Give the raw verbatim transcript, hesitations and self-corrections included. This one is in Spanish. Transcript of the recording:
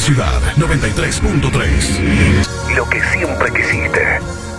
Ciudad noventa y tres punto tres. Lo que siempre quisiste.